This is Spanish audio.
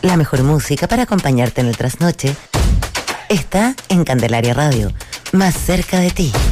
La mejor música para acompañarte en el trasnoche está en Candelaria Radio, más cerca de ti.